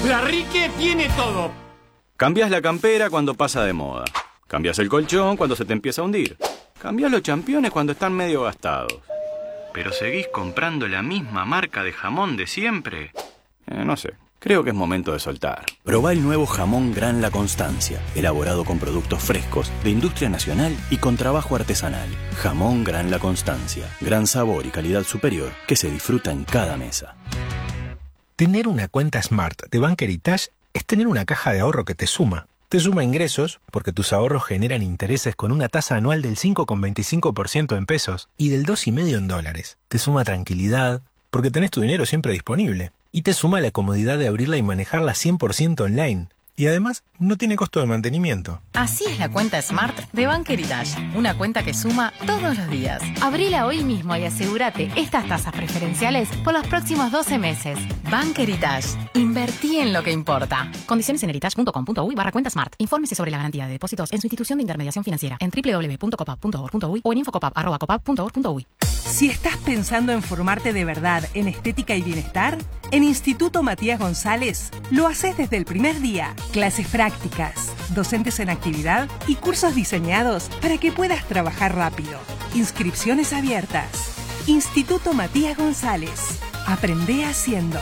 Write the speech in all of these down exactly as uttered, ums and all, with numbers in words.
La Rique tiene todo. Cambiás la campera cuando pasa de moda. Cambiás el colchón cuando se te empieza a hundir. Cambiás los championes cuando están medio gastados. ¿Pero seguís comprando la misma marca de jamón de siempre? Eh, no sé. Creo que es momento de soltar. Probá el nuevo jamón Gran La Constancia, elaborado con productos frescos, de industria nacional y con trabajo artesanal. Jamón Gran La Constancia. Gran sabor y calidad superior que se disfruta en cada mesa. Tener una cuenta Smart de Bank Heritage es tener una caja de ahorro que te suma. Te suma ingresos, porque tus ahorros generan intereses con una tasa anual del cinco coma veinticinco por ciento en pesos y del dos coma cinco por ciento en dólares. Te suma tranquilidad, porque tenés tu dinero siempre disponible. Y te suma la comodidad de abrirla y manejarla cien por ciento online. Y además, no tiene costo de mantenimiento. Así es la cuenta Smart de Bank Heritage. Una cuenta que suma todos los días. Abrila hoy mismo y asegúrate estas tasas preferenciales por los próximos doce meses. Bank Heritage. Invertí en lo que importa. Condiciones en heritage.com.uy barra cuenta Smart. Infórmese sobre la garantía de depósitos en su institución de intermediación financiera en doble u doble u doble u punto copap punto org punto uy o en infocopap arroba copap punto org punto uy. Si estás pensando en formarte de verdad en estética y bienestar, en Instituto Matías González lo haces desde el primer día. Clases prácticas, docentes en actividad y cursos diseñados para que puedas trabajar rápido. Inscripciones abiertas. Instituto Matías González. Aprende haciendo.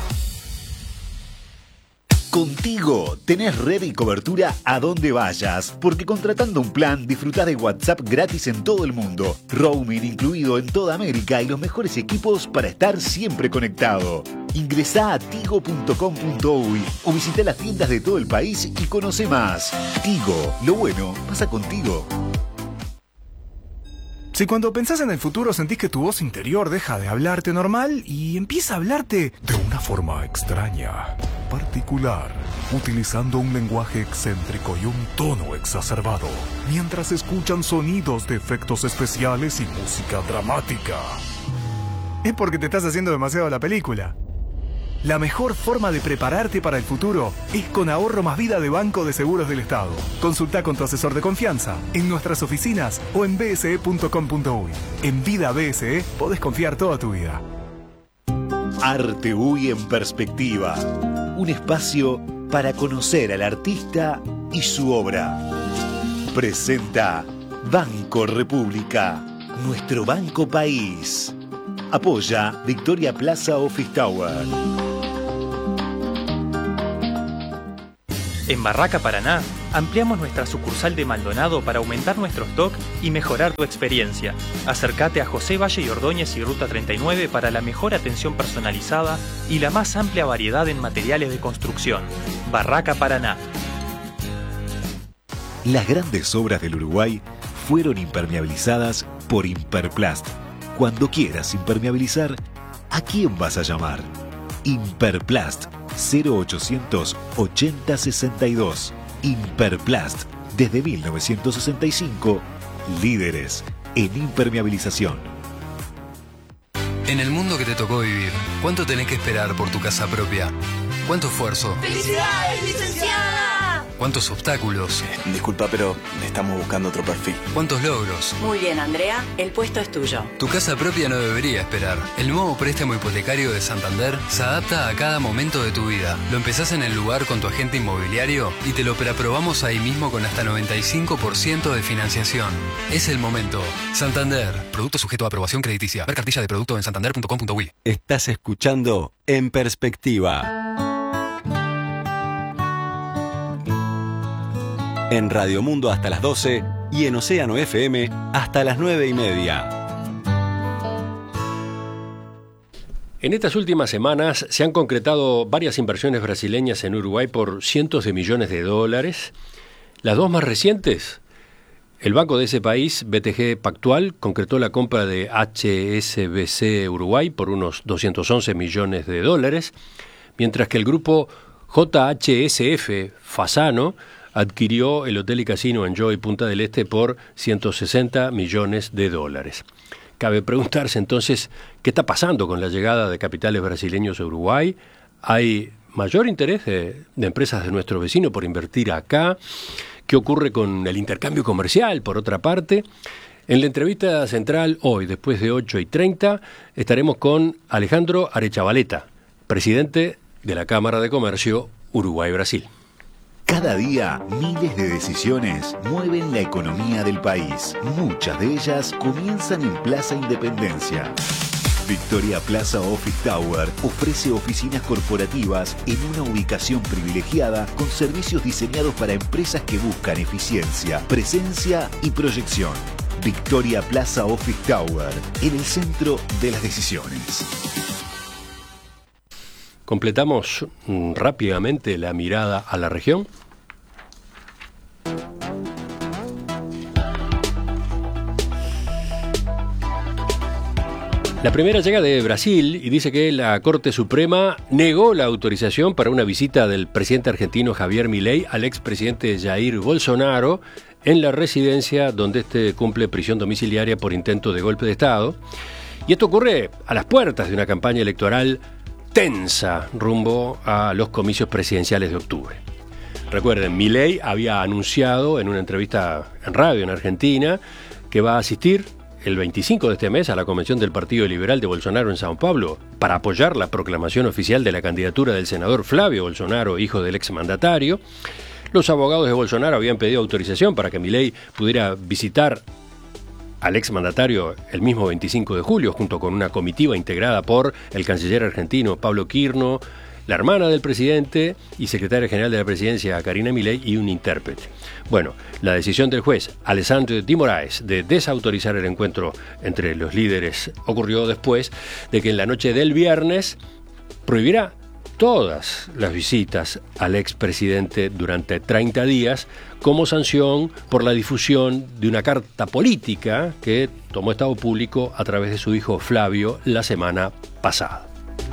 Contigo tenés red y cobertura a donde vayas, porque contratando un plan disfrutás de WhatsApp gratis en todo el mundo, roaming incluido en toda América y los mejores equipos para estar siempre conectado. Ingresá a tigo punto com punto uy o visita las tiendas de todo el país y conoce más. Tigo, lo bueno pasa contigo. Si cuando pensás en el futuro sentís que tu voz interior deja de hablarte normal y empieza a hablarte de una forma extraña, particular, utilizando un lenguaje excéntrico y un tono exacerbado, mientras escuchan sonidos de efectos especiales y música dramática, es porque te estás haciendo demasiado la película. La mejor forma de prepararte para el futuro es con Ahorro Más Vida de Banco de Seguros del Estado. Consulta con tu asesor de confianza en nuestras oficinas o en b s e punto com punto uy. En Vida B S E podés confiar toda tu vida. Arte Uy en Perspectiva. Un espacio para conocer al artista y su obra. Presenta Banco República, nuestro banco país. Apoya Victoria Plaza Office Tower. En Barraca Paraná, ampliamos nuestra sucursal de Maldonado para aumentar nuestro stock y mejorar tu experiencia. Acércate a José Valle y Ordóñez y Ruta treinta y nueve para la mejor atención personalizada y la más amplia variedad en materiales de construcción. Barraca Paraná. Las grandes obras del Uruguay fueron impermeabilizadas por Imperplast. Cuando quieras impermeabilizar, ¿a quién vas a llamar? Imperplast. cero ochocientos ochenta sesenta y dos. Imperplast. Desde mil novecientos sesenta y cinco, líderes en impermeabilización. En el mundo que te tocó vivir, ¿cuánto tenés que esperar por tu casa propia? ¿Cuánto esfuerzo? ¡Felicidades, licenciada! ¿Cuántos obstáculos? Disculpa, pero estamos buscando otro perfil. ¿Cuántos logros? Muy bien, Andrea, el puesto es tuyo. Tu casa propia no debería esperar. El nuevo préstamo hipotecario de Santander se adapta a cada momento de tu vida. Lo empezás en el lugar con tu agente inmobiliario y te lo preaprobamos ahí mismo con hasta noventa y cinco por ciento de financiación. Es el momento. Santander. Producto sujeto a aprobación crediticia. Ver cartilla de producto en santander punto com punto uy. Estás escuchando En Perspectiva. En Radio Mundo hasta las doce y en Océano F M hasta las nueve y media. En estas últimas semanas se han concretado varias inversiones brasileñas en Uruguay por cientos de millones de dólares. Las dos más recientes, el banco de ese país, B T G Pactual, concretó la compra de H S B C Uruguay por unos doscientos once millones de dólares, mientras que el grupo J H S F Fasano adquirió el hotel y casino Enjoy Punta del Este por ciento sesenta millones de dólares. Cabe preguntarse entonces, ¿qué está pasando con la llegada de capitales brasileños a Uruguay? ¿Hay mayor interés de, de empresas de nuestro vecino por invertir acá? ¿Qué ocurre con el intercambio comercial, por otra parte? En la entrevista central, hoy, después de ocho y treinta, estaremos con Alejandro Arechavaleta, presidente de la Cámara de Comercio Uruguay-Brasil. Cada día, miles de decisiones mueven la economía del país. Muchas de ellas comienzan en Plaza Independencia. Victoria Plaza Office Tower ofrece oficinas corporativas en una ubicación privilegiada con servicios diseñados para empresas que buscan eficiencia, presencia y proyección. Victoria Plaza Office Tower, en el centro de las decisiones. Completamos mm, rápidamente la mirada a la región. La primera llega de Brasil y dice que la Corte Suprema negó la autorización para una visita del presidente argentino Javier Milei al expresidente Jair Bolsonaro en la residencia donde este cumple prisión domiciliaria por intento de golpe de Estado. Y esto ocurre a las puertas de una campaña electoral tensa rumbo a los comicios presidenciales de octubre. Recuerden, Milei había anunciado en una entrevista en radio en Argentina que va a asistir el veinticinco de este mes a la convención del Partido Liberal de Bolsonaro en Sao Paulo para apoyar la proclamación oficial de la candidatura del senador Flavio Bolsonaro, hijo del exmandatario. Los abogados de Bolsonaro habían pedido autorización para que Milei pudiera visitar al exmandatario el mismo veinticinco de julio, junto con una comitiva integrada por el canciller argentino Pablo Quirno, la hermana del presidente y secretaria general de la presidencia Karina Milei y un intérprete. Bueno, la decisión del juez Alessandro de Moraes de desautorizar el encuentro entre los líderes ocurrió después de que en la noche del viernes prohibirá todas las visitas al expresidente durante treinta días como sanción por la difusión de una carta política que tomó estado público a través de su hijo Flavio la semana pasada.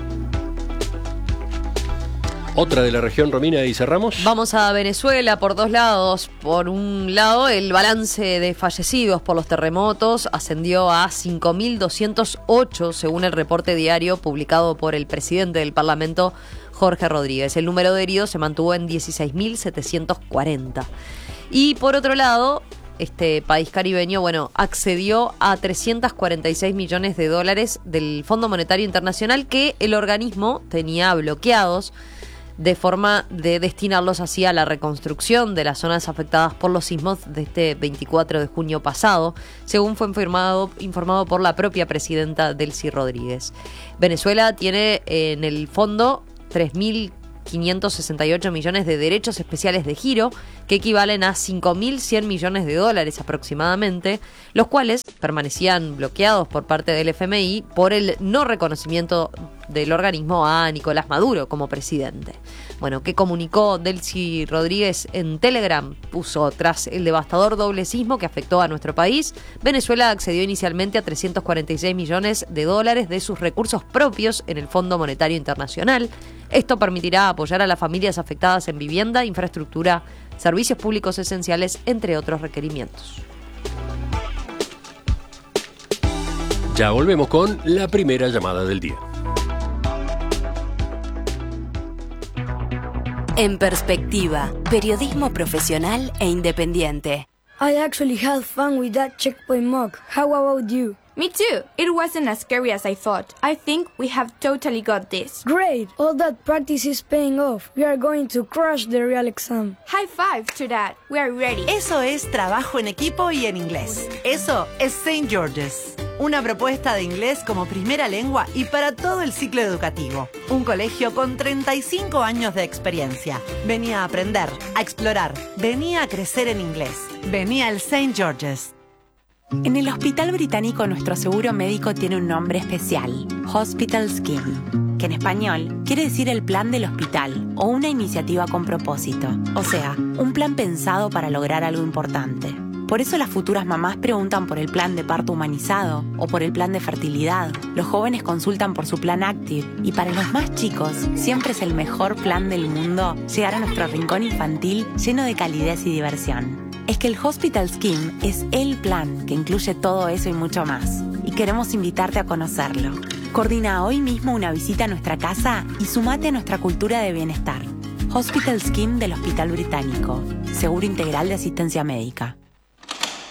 Otra de la región, Romina, y cerramos. Vamos a Venezuela por dos lados. Por un lado, el balance de fallecidos por los terremotos ascendió a cinco mil doscientos ocho, según el reporte diario publicado por el presidente del Parlamento, Jorge Rodríguez. El número de heridos se mantuvo en dieciséis mil setecientos cuarenta. Y por otro lado, este país caribeño, bueno, accedió a trescientos cuarenta y seis millones de dólares del Fondo Monetario Internacional que el organismo tenía bloqueados, de forma de destinarlos así a la reconstrucción de las zonas afectadas por los sismos de este veinticuatro de junio pasado, según fue informado, informado por la propia presidenta Delcy Rodríguez. Venezuela tiene en el fondo tres mil quinientos sesenta y ocho millones de derechos especiales de giro, que equivalen a cinco mil cien millones de dólares aproximadamente, los cuales permanecían bloqueados por parte del F M I por el no reconocimiento del organismo a Nicolás Maduro como presidente. Bueno, ¿qué comunicó Delcy Rodríguez en Telegram? Puso: tras el devastador doble sismo que afectó a nuestro país, Venezuela accedió inicialmente a trescientos cuarenta y seis millones de dólares de sus recursos propios en el Fondo Monetario Internacional. Esto permitirá apoyar a las familias afectadas en vivienda, infraestructura, servicios públicos esenciales, entre otros requerimientos. Ya volvemos con la primera llamada del día. En Perspectiva, periodismo profesional e independiente. I actually had fun with that checkpoint mock. How about you? Me too. It wasn't as scary as I thought. I think we have totally got this. Great. All that practice is paying off. We are going to crush the real exam. High five to that. We are ready. Eso es trabajo en equipo y en inglés. Eso es Saint George's. Una propuesta de inglés como primera lengua y para todo el ciclo educativo. Un colegio con treinta y cinco años de experiencia. Venía a aprender, a explorar. Venía a crecer en inglés. Venía al Saint George's. En el Hospital Británico nuestro seguro médico tiene un nombre especial, Hospital Scheme, que en español quiere decir el plan del hospital o una iniciativa con propósito, o sea, un plan pensado para lograr algo importante. Por eso las futuras mamás preguntan por el plan de parto humanizado o por el plan de fertilidad. Los jóvenes consultan por su plan Active y para los más chicos siempre es el mejor plan del mundo llegar a nuestro rincón infantil lleno de calidez y diversión. Es que el Hospital Scheme es el plan que incluye todo eso y mucho más. Y queremos invitarte a conocerlo. Coordina hoy mismo una visita a nuestra casa y sumate a nuestra cultura de bienestar. Hospital Scheme del Hospital Británico. Seguro integral de asistencia médica.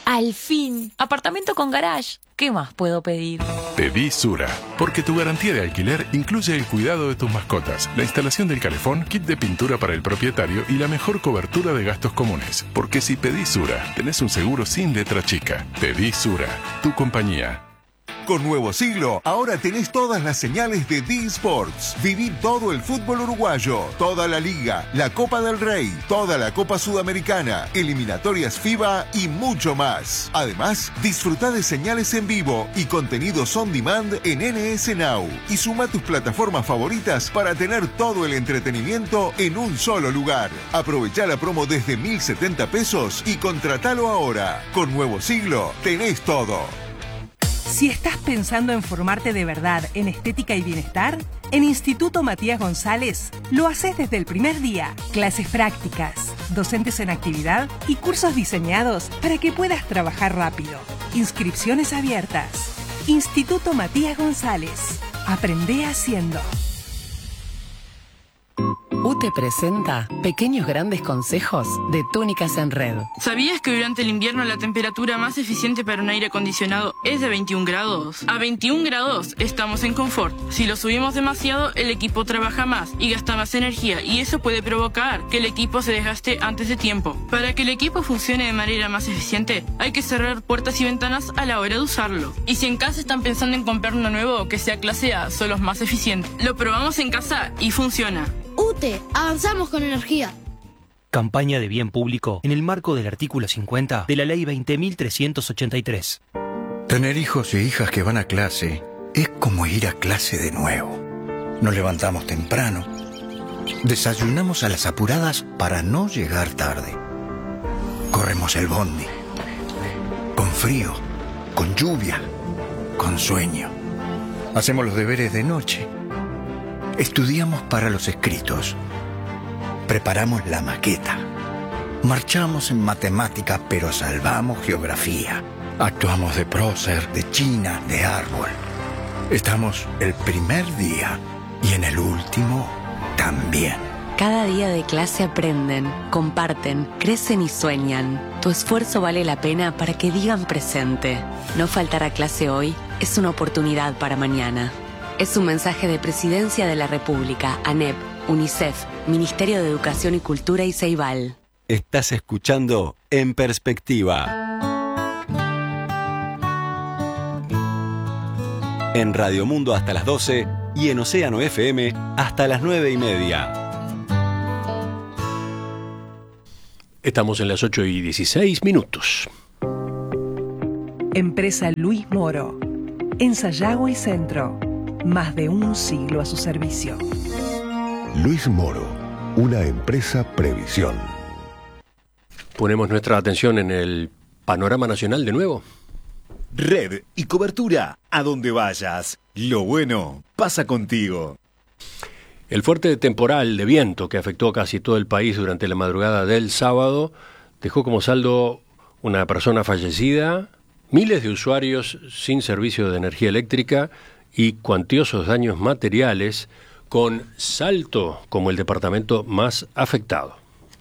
Al fin. Apartamento con garage. ¿Qué más puedo pedir? Pedí Sura, porque tu garantía de alquiler incluye el cuidado de tus mascotas, la instalación del calefón, kit de pintura para el propietario y la mejor cobertura de gastos comunes. Porque si pedís Sura, tenés un seguro sin letra chica. Pedí Sura, tu compañía. Con Nuevo Siglo, ahora tenés todas las señales de D-Sports. Viví todo el fútbol uruguayo, toda la Liga, la Copa del Rey, toda la Copa Sudamericana, eliminatorias FIBA y mucho más. Además, disfruta de señales en vivo y contenidos on demand en N S Now. Y suma tus plataformas favoritas para tener todo el entretenimiento en un solo lugar. Aprovecha la promo desde mil setenta pesos y contratalo ahora. Con Nuevo Siglo, tenés todo. Si estás pensando en formarte de verdad en estética y bienestar, en Instituto Matías González lo haces desde el primer día. Clases prácticas, docentes en actividad y cursos diseñados para que puedas trabajar rápido. Inscripciones abiertas. Instituto Matías González. Aprende haciendo. U T E presenta Pequeños Grandes Consejos de Túnicas en Red. ¿Sabías que durante el invierno la temperatura más eficiente para un aire acondicionado es de veintiún grados? A veintiún grados estamos en confort. Si lo subimos demasiado, el equipo trabaja más y gasta más energía, y eso puede provocar que el equipo se desgaste antes de tiempo. Para que el equipo funcione de manera más eficiente, hay que cerrar puertas y ventanas a la hora de usarlo. Y si en casa están pensando en comprar uno nuevo que sea clase A, son los más eficientes. Lo probamos en casa y funciona. U T E, avanzamos con energía. Campaña de bien público en el marco del artículo cincuenta de la Ley veinte mil trescientos ochenta y tres. Tener hijos e hijas que van a clase es como ir a clase de nuevo. Nos levantamos temprano, desayunamos a las apuradas para no llegar tarde. Corremos el bondi, con frío, con lluvia, con sueño. Hacemos los deberes de noche. Estudiamos para los escritos. Preparamos la maqueta. Marchamos en matemática, pero salvamos geografía. Actuamos de prócer, de china, de árbol. Estamos el primer día y en el último también. Cada día de clase aprenden, comparten, crecen y sueñan. Tu esfuerzo vale la pena para que digan presente. No faltar a clase hoy es una oportunidad para mañana. Es un mensaje de Presidencia de la República, ANEP, UNICEF, Ministerio de Educación y Cultura y Ceibal. Estás escuchando En Perspectiva. En Radio Mundo hasta las doce y en Océano F M hasta las nueve y media. Estamos en las ocho y dieciséis minutos. Empresa Luis Moro. En Sayago y Centro. Más de un siglo a su servicio. Luis Moro, una empresa Previsión. Ponemos nuestra atención en el panorama nacional de nuevo. Red y cobertura a donde vayas. Lo bueno pasa contigo. El fuerte temporal de viento que afectó casi todo el país durante la madrugada del sábado dejó como saldo una persona fallecida, miles de usuarios sin servicio de energía eléctrica y cuantiosos daños materiales, con Salto como el departamento más afectado.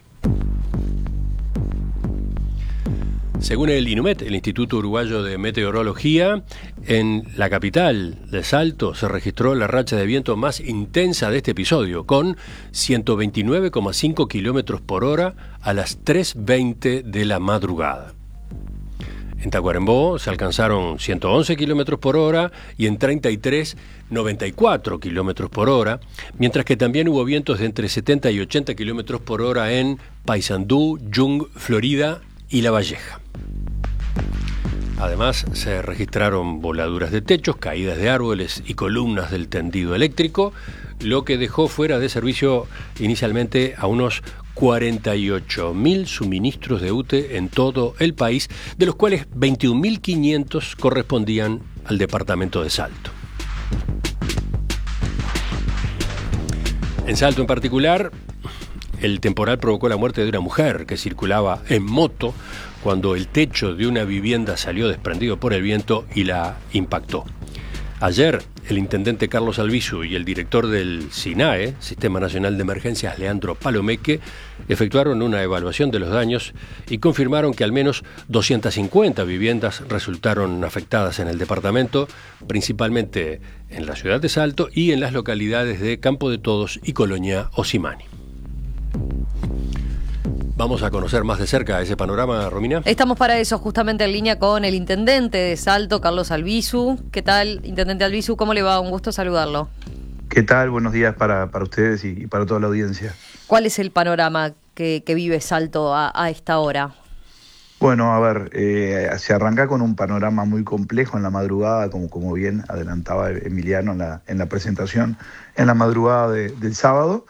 Según el INUMET, el Instituto Uruguayo de Meteorología, en la capital de Salto se registró la racha de viento más intensa de este episodio, con ciento veintinueve coma cinco kilómetros por hora a las tres veinte de la madrugada. En Tacuarembó se alcanzaron ciento once kilómetros por hora y en treinta y tres, noventa y cuatro kilómetros por hora, mientras que también hubo vientos de entre setenta y ochenta kilómetros por hora en Paysandú, Yung, Florida y La Valleja. Además, se registraron voladuras de techos, caídas de árboles y columnas del tendido eléctrico, lo que dejó fuera de servicio inicialmente a unos cuarenta y ocho mil suministros de U T E en todo el país, de los cuales veintiún mil quinientos correspondían al departamento de Salto. En Salto en particular, el temporal provocó la muerte de una mujer que circulaba en moto cuando el techo de una vivienda salió desprendido por el viento y la impactó. Ayer, el intendente Carlos Albizu y el director del SINAE, Sistema Nacional de Emergencias, Leandro Palomeque, efectuaron una evaluación de los daños y confirmaron que al menos doscientas cincuenta viviendas resultaron afectadas en el departamento, principalmente en la ciudad de Salto y en las localidades de Campo de Todos y Colonia Osimani. Vamos a conocer más de cerca ese panorama, Romina. Estamos para eso, justamente en línea con el intendente de Salto, Carlos Albizu. ¿Qué tal, intendente Albizu? ¿Cómo le va? Un gusto saludarlo. ¿Qué tal? Buenos días para, para ustedes y para toda la audiencia. ¿Cuál es el panorama que, que vive Salto a, a esta hora? Bueno, a ver, eh, se arranca con un panorama muy complejo en la madrugada, como, como bien adelantaba Emiliano en la, en la presentación, en la madrugada de, del sábado.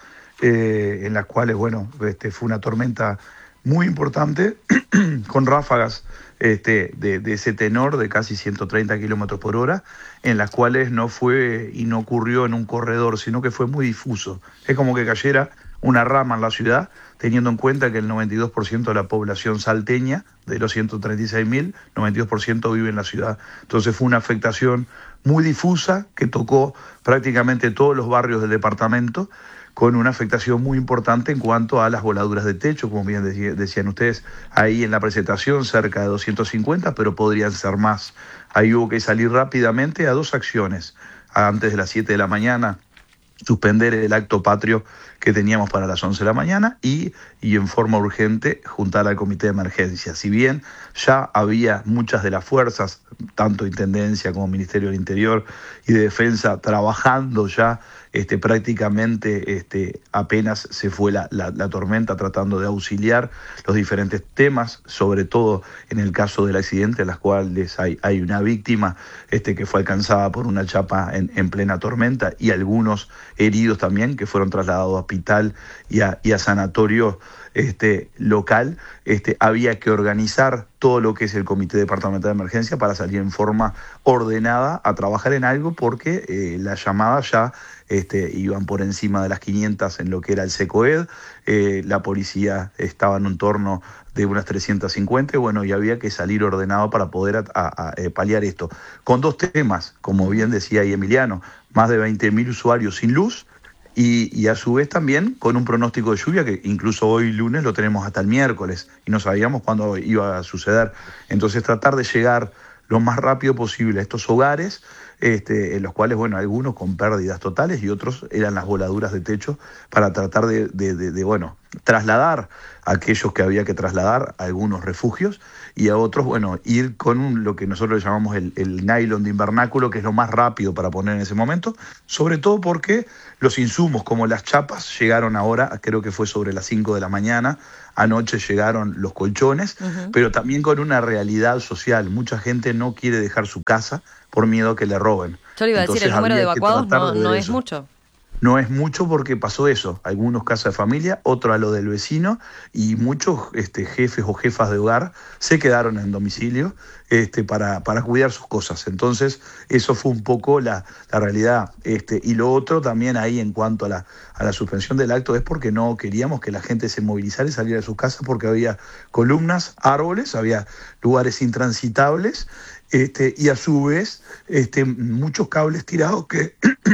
Eh, en las cuales, bueno, este, fue una tormenta muy importante, con ráfagas este, de, de ese tenor de casi ciento treinta kilómetros por hora, en las cuales no fue y no ocurrió en un corredor, sino que fue muy difuso. Es como que cayera una rama en la ciudad, teniendo en cuenta que el noventa y dos por ciento de la población salteña, de los ciento treinta y seis mil, noventa y dos por ciento vive en la ciudad. Entonces fue una afectación muy difusa que tocó prácticamente todos los barrios del departamento, con una afectación muy importante en cuanto a las voladuras de techo, como bien decía, decían ustedes ahí en la presentación, cerca de doscientos cincuenta, pero podrían ser más. Ahí hubo que salir rápidamente a dos acciones. Antes de las siete de la mañana, suspender el acto patrio que teníamos para las once de la mañana y, y en forma urgente juntar al comité de emergencia. Si bien ya había muchas de las fuerzas, tanto Intendencia como Ministerio del Interior y de Defensa, trabajando ya este, prácticamente este, apenas se fue la, la, la tormenta, tratando de auxiliar los diferentes temas, sobre todo en el caso del accidente, en las cuales hay, hay una víctima este, que fue alcanzada por una chapa en, en plena tormenta y algunos heridos también que fueron trasladados a hospital y a, y a sanatorio este, local. Este, había que organizar todo lo que es el Comité Departamental de Emergencia para salir en forma ordenada a trabajar en algo, porque eh, las llamadas ya este, iban por encima de las quinientas en lo que era el SECOED, eh, la policía estaba en un torno de unas trescientas cincuenta, bueno, y había que salir ordenado para poder a, a, a, eh, paliar esto. Con dos temas, como bien decía ahí Emiliano, más de veinte mil usuarios sin luz, Y, y a su vez también con un pronóstico de lluvia que incluso hoy lunes lo tenemos hasta el miércoles y no sabíamos cuándo iba a suceder. Entonces tratar de llegar lo más rápido posible a estos hogares, este, en los cuales, bueno, algunos con pérdidas totales y otros eran las voladuras de techo, para tratar de, de, de, de bueno, trasladar a aquellos que había que trasladar a algunos refugios y a otros, bueno, ir con un, lo que nosotros llamamos el, el nylon de invernáculo, que es lo más rápido para poner en ese momento, sobre todo porque los insumos como las chapas llegaron ahora, creo que fue sobre las cinco de la mañana, anoche llegaron los colchones, uh-huh. pero también con una realidad social. Mucha gente no quiere dejar su casa por miedo a que le roben. Yo le iba a decir, el número de evacuados no, no es mucho. No es mucho porque pasó eso, algunos casas de familia, otro a lo del vecino, y muchos este, jefes o jefas de hogar se quedaron en domicilio este, para, para cuidar sus cosas. Entonces eso fue un poco la, la realidad. Este, y lo otro también ahí en cuanto a la, a la suspensión del acto es porque no queríamos que la gente se movilizara y saliera de sus casas, porque había columnas, árboles, había lugares intransitables este, y a su vez este, muchos cables tirados que...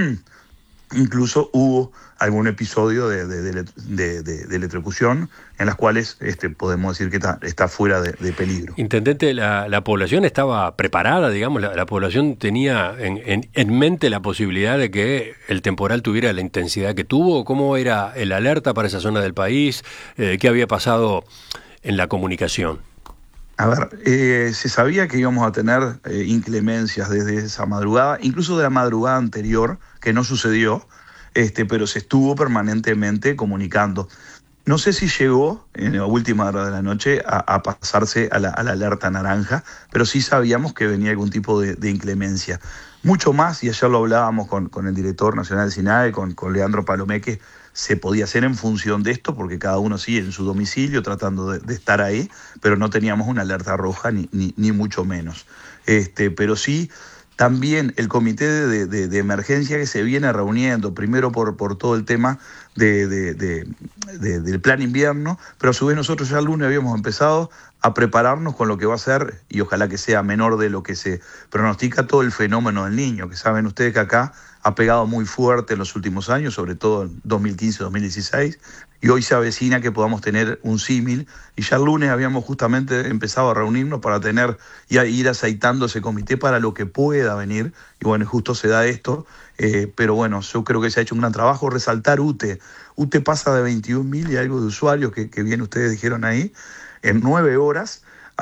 Incluso hubo algún episodio de, de, de, de, de, de electrocución en las cuales este, podemos decir que está, está fuera de, de peligro. Intendente, la, la población estaba preparada, digamos, la, la población tenía en, en, en mente la posibilidad de que el temporal tuviera la intensidad que tuvo. ¿Cómo era el alerta para esa zona del país? Eh, ¿Qué había pasado en la comunicación? A ver, eh, se sabía que íbamos a tener eh, inclemencias desde esa madrugada, incluso de la madrugada anterior, que no sucedió, este, pero se estuvo permanentemente comunicando. No sé si llegó en la última hora de la noche a, a pasarse a la, a la alerta naranja, pero sí sabíamos que venía algún tipo de, de inclemencia. Mucho más, y ayer lo hablábamos con, con el director nacional del SINAE, con, con Leandro Palomeque, se podía hacer en función de esto, porque cada uno sigue en su domicilio tratando de, de estar ahí, pero no teníamos una alerta roja ni, ni, ni mucho menos. Este, pero sí también el comité de, de, de emergencia que se viene reuniendo, primero por, por todo el tema de, de, de, de, del plan invierno, pero a su vez nosotros ya el lunes habíamos empezado a prepararnos con lo que va a ser, y ojalá que sea menor de lo que se pronostica, todo el fenómeno del Niño, que saben ustedes que acá ha pegado muy fuerte en los últimos años, sobre todo en dos mil quince dos mil dieciséis, y hoy se avecina que podamos tener un símil, y ya el lunes habíamos justamente empezado a reunirnos para tener y a ir aceitando ese comité para lo que pueda venir, y bueno, justo se da esto, eh, pero bueno, yo creo que se ha hecho un gran trabajo. Resaltar U T E, U T E pasa de veintiún mil y algo de usuarios, que, que bien ustedes dijeron ahí, en nueve horas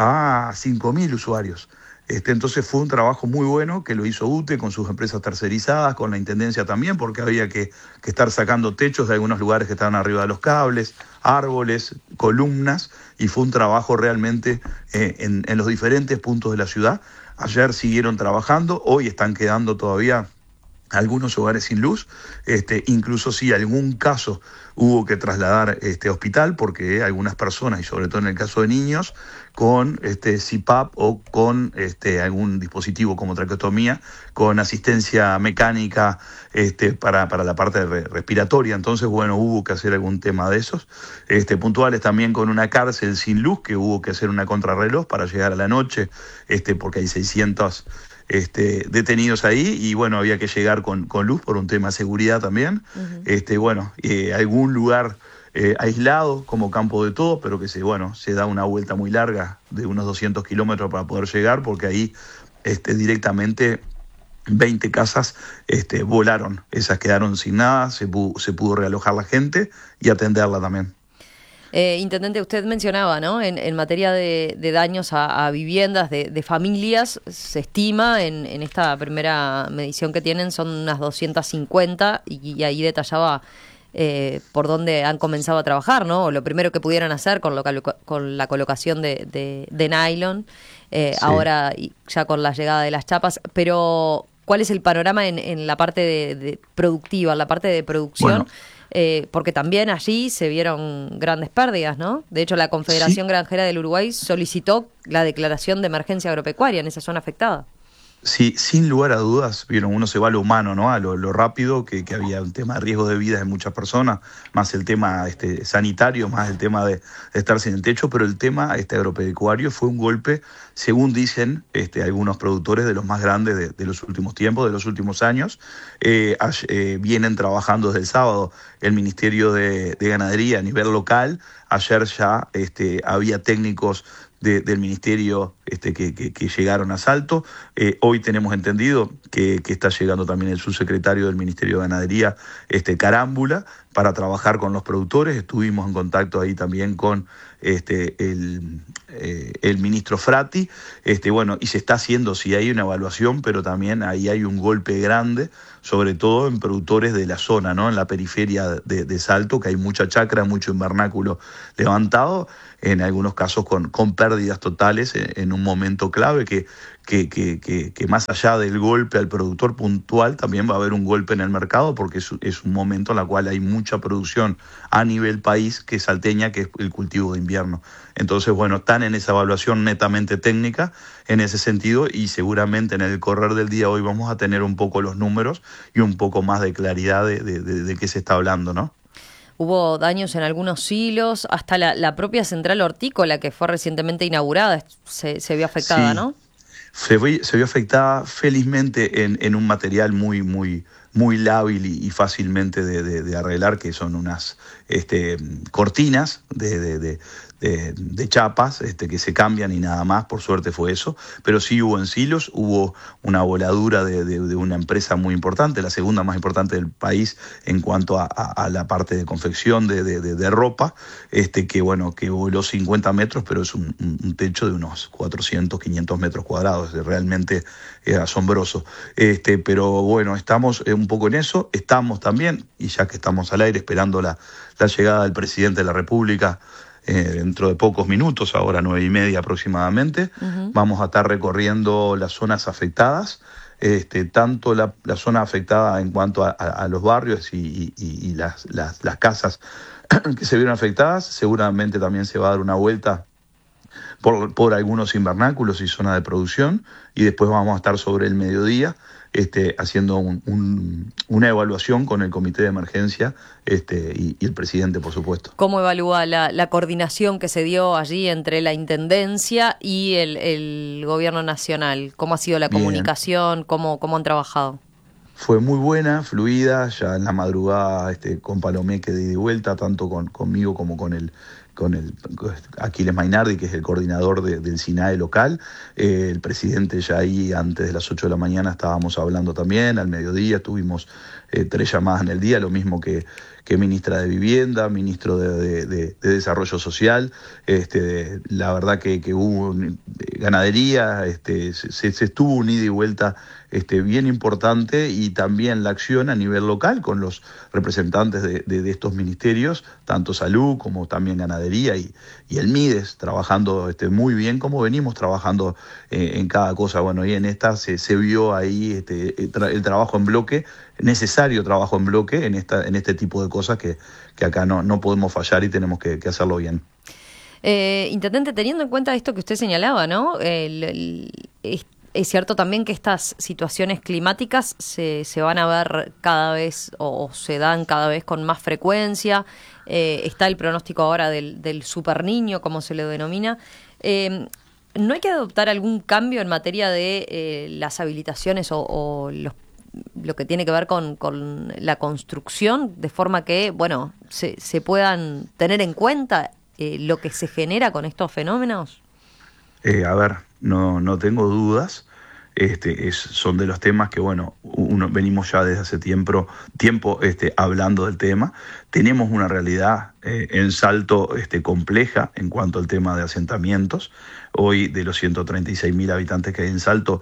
a cinco mil usuarios. Este, entonces fue un trabajo muy bueno que lo hizo U T E con sus empresas tercerizadas, con la Intendencia también, porque había que, que estar sacando techos de algunos lugares que estaban arriba de los cables, árboles, columnas, y fue un trabajo realmente eh, en, en los diferentes puntos de la ciudad. Ayer siguieron trabajando, hoy están quedando todavía algunos hogares sin luz, este, incluso si algún caso hubo que trasladar este hospital, porque algunas personas, y sobre todo en el caso de niños, con este C P A P o con este, algún dispositivo como traqueotomía, con asistencia mecánica este, para, para la parte re- respiratoria. Entonces, bueno, hubo que hacer algún tema de esos. Este, puntuales también con una cárcel sin luz, que hubo que hacer una contrarreloj para llegar a la noche, este, porque hay seiscientos Este, detenidos ahí, y bueno, había que llegar con, con luz por un tema de seguridad también. Uh-huh. Este, bueno, eh, algún lugar eh, aislado como Campo de Todo, pero que se, bueno, se da una vuelta muy larga de unos doscientos kilómetros para poder llegar, porque ahí este, directamente veinte casas este, volaron, esas quedaron sin nada, se pudo, se pudo realojar la gente y atenderla también. Eh, Intendente, usted mencionaba, ¿no? En, en materia de, de daños a, a viviendas, de, de familias, se estima en, en esta primera medición que tienen son unas doscientas cincuenta, y, y ahí detallaba eh, por dónde han comenzado a trabajar, ¿no? O lo primero que pudieran hacer con, lo, con la colocación de, de, de nylon, eh, sí. Ahora ya con la llegada de las chapas, pero ¿cuál es el panorama en, en la parte de, de productiva, en la parte de producción? Bueno. Eh, porque también allí se vieron grandes pérdidas, ¿no? De hecho, la Confederación sí. Granjera del Uruguay solicitó la declaración de emergencia agropecuaria en esa zona afectada. Sí, sin lugar a dudas, vieron, uno se va a lo humano, ¿no? A lo, lo rápido, que, que había un tema de riesgo de vida de muchas personas, más el tema este, sanitario, más el tema de, de estar sin el techo, pero el tema este, agropecuario fue un golpe, según dicen este, algunos productores, de los más grandes de, de los últimos tiempos, de los últimos años. Eh, eh, vienen trabajando desde el sábado el Ministerio de, de Ganadería a nivel local. Ayer ya este, había técnicos De, del ministerio este, que, que, que llegaron a Salto. Eh, hoy tenemos entendido que, que está llegando también el subsecretario del Ministerio de Ganadería, este, Carámbula, para trabajar con los productores. Estuvimos en contacto ahí también con este, el, eh, el ministro Frati. Este, bueno, y se está haciendo, sí, hay una evaluación, pero también ahí hay un golpe grande, sobre todo en productores de la zona, ¿no? En la periferia de, de Salto, que hay mucha chacra, mucho invernáculo levantado, en algunos casos con, con pérdidas totales en, en un momento clave que, que, que, que, que más allá del golpe al productor puntual, también va a haber un golpe en el mercado, porque es, es un momento en el cual hay mucha producción a nivel país que salteña, que es el cultivo de invierno. Entonces, bueno, están en esa evaluación netamente técnica en ese sentido, y seguramente en el correr del día hoy vamos a tener un poco los números y un poco más de claridad de, de, de, de qué se está hablando, ¿no? Hubo daños en algunos silos, hasta la, la propia central hortícola que fue recientemente inaugurada se, se vio afectada, sí. ¿No? Se vio, se vio afectada felizmente en, en un material muy, muy, muy lábil y, y fácilmente de, de, de arreglar, que son unas este, cortinas de, de, de, de, de chapas este, que se cambian y nada más, por suerte fue eso, pero sí hubo en silos, hubo una voladura de, de, de una empresa muy importante, la segunda más importante del país en cuanto a, a, a la parte de confección de, de, de, de ropa, este, que bueno, que voló cincuenta metros, pero es un, un techo de unos cuatrocientos, quinientos metros cuadrados, realmente es asombroso. Este, pero bueno, estamos un poco en eso, estamos también, y ya que estamos al aire esperando la, la llegada del presidente de la República, Eh, dentro de pocos minutos, ahora nueve y media aproximadamente, uh-huh. Vamos a estar recorriendo las zonas afectadas, este, tanto la, la zona afectada en cuanto a, a, a los barrios y, y, y las, las, las casas que se vieron afectadas. Seguramente también se va a dar una vuelta por, por algunos invernáculos y zona de producción, y después vamos a estar sobre el mediodía este, haciendo un, un, una evaluación con el comité de emergencia este, y, y el presidente, por supuesto. ¿Cómo evalúa la, la coordinación que se dio allí entre la Intendencia y el, el Gobierno Nacional? ¿Cómo ha sido la comunicación? ¿Cómo, cómo han trabajado? Fue muy buena, fluida, ya en la madrugada este, con Palomé que di de vuelta, tanto con, conmigo como con el, con el Aquiles Mainardi, que es el coordinador de, del SINAE local. Eh, el presidente ya ahí antes de las ocho de la mañana estábamos hablando también, al mediodía tuvimos eh, tres llamadas en el día, lo mismo que, que ministra de Vivienda, ministro de, de, de, de Desarrollo Social. Este, de, la verdad que, que hubo ganadería, este, se, se estuvo un ida y vuelta este, bien importante, y también la acción a nivel local con los representantes de, de, de estos ministerios, tanto salud como también ganadería y, y el MIDES, trabajando este, muy bien como venimos trabajando eh, en cada cosa. Bueno, y en esta se, se vio ahí este, el, tra el trabajo en bloque, necesario trabajo en bloque en, esta, en este tipo de cosas que, que acá no, no podemos fallar y tenemos que, que hacerlo bien. Eh, Intendente, teniendo en cuenta esto que usted señalaba, ¿no? El, el, es, es cierto también que estas situaciones climáticas se, se van a ver cada vez o, o se dan cada vez con más frecuencia. Eh, está el pronóstico ahora del, del super niño, como se le denomina. Eh, ¿No hay que adoptar algún cambio en materia de eh, las habilitaciones o, o los lo que tiene que ver con, con la construcción, de forma que, bueno, se, se puedan tener en cuenta eh, lo que se genera con estos fenómenos? Eh, a ver, no, no tengo dudas. Este, es, son de los temas que, bueno, uno, venimos ya desde hace tiempo, tiempo este, hablando del tema. Tenemos una realidad eh, en Salto este, compleja en cuanto al tema de asentamientos. Hoy, de los ciento treinta y seis mil habitantes que hay en Salto,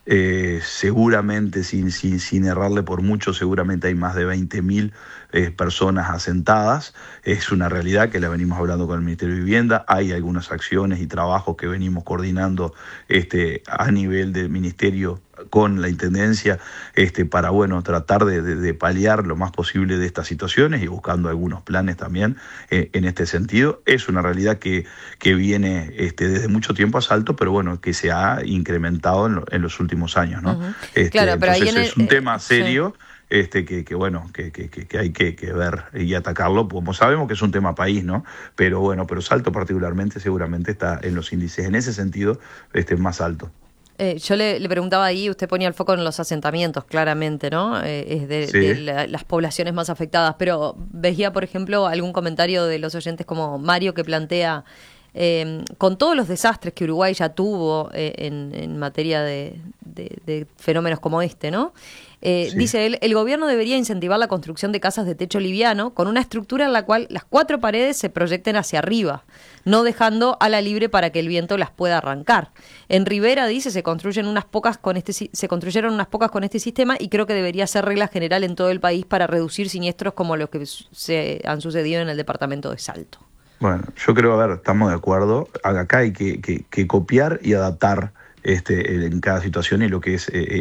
Eh, seguramente, sin, sin, sin errarle por mucho, seguramente hay más de veinte mil eh, personas asentadas. Es una realidad que la venimos hablando con el Ministerio de Vivienda. Hay algunas acciones y trabajos que venimos coordinando este, a nivel del Ministerio con la Intendencia este, para bueno tratar de, de, de paliar lo más posible de estas situaciones y buscando algunos planes también eh, en este sentido. Es una realidad que, que viene este, desde mucho tiempo a Salto, pero bueno, que se ha incrementado en, lo, en los últimos años, ¿no? Uh-huh. este, claro, pero entonces ahí en es un el, tema serio. Sí. Este, que, que bueno, que, que, que hay que, que ver y atacarlo, como sabemos que es un tema país, ¿no? Pero bueno, pero Salto particularmente seguramente está en los índices, en ese sentido, este, más alto. Eh, yo le, le preguntaba ahí, usted ponía el foco en los asentamientos, claramente, ¿no? Eh, es de, sí. de la, las poblaciones más afectadas, pero veía, por ejemplo, algún comentario de los oyentes como Mario que plantea, eh, con todos los desastres que Uruguay ya tuvo eh, en, en materia de, de, de fenómenos como este, ¿no? Eh, sí. Dice él, el gobierno debería incentivar la construcción de casas de techo liviano con una estructura en la cual las cuatro paredes se proyecten hacia arriba, no dejando ala libre para que el viento las pueda arrancar. En Rivera, dice, se construyen unas pocas con este se construyeron unas pocas con este sistema y creo que debería ser regla general en todo el país para reducir siniestros como los que se han sucedido en el departamento de Salto. Bueno, yo creo, a ver, estamos de acuerdo. Acá hay que, que, que copiar y adaptar este, en cada situación y lo que es eh,